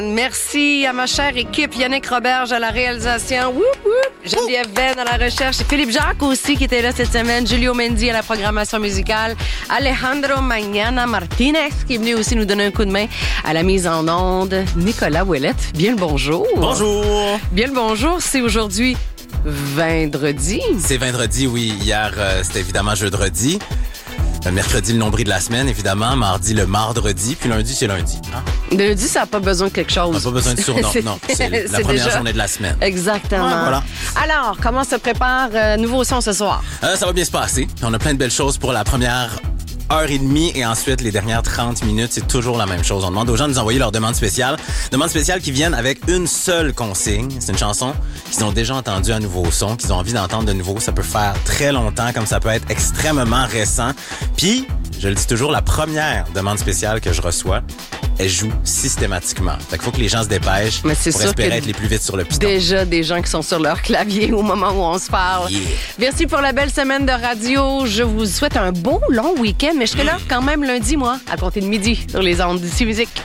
Merci à ma chère équipe, Yannick Roberge à la réalisation, whoop, whoop. Geneviève Venn à la recherche, et Philippe Jacques aussi qui était là cette semaine, Julio Mendy à la programmation musicale, Alejandro Mañana Martinez qui est venu aussi nous donner un coup de main à la mise en onde, Nicolas Ouellette. Bien le bonjour. Bonjour. Bien le bonjour, c'est aujourd'hui vendredi. C'est vendredi, oui. Hier, c'était évidemment jeudi. Mercredi, le nombril de la semaine, évidemment. Mardi, le mardredi. Puis lundi, c'est lundi. Hein? Lundi, ça n'a pas besoin de quelque chose. On n'a pas besoin de surnom. Non, c'est la première journée de la semaine. Exactement. Ouais, voilà. Alors, comment se prépare Nouveau Son ce soir? Ça va bien se passer. On a plein de belles choses pour la première heure et demie et ensuite les dernières 30 minutes, c'est toujours la même chose. On demande aux gens de nous envoyer leurs demandes spéciales. Demandes spéciales qui viennent avec une seule consigne. C'est une chanson qu'ils ont déjà entendue à Nouveau Son, qu'ils ont envie d'entendre de nouveau. Ça peut faire très longtemps, comme ça peut être extrêmement récent. Puis, je le dis toujours, la première demande spéciale que je reçois, elle joue systématiquement. Fait qu'il faut que les gens se dépêchent pour espérer être les plus vite sur le piton. Déjà des gens qui sont sur leur clavier au moment où on se parle. Yeah. Merci pour la belle semaine de radio. Je vous souhaite un beau long week-end, mais je serai là quand même lundi, moi, à compter de midi, sur les ondes d'ici Musique.